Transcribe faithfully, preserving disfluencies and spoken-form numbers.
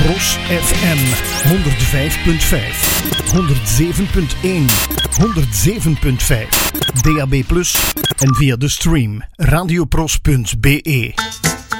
Pros F M honderd vijf punt vijf, honderd zeven punt één, honderd zeven punt vijf, D A B plus en via de stream radiopros punt b e.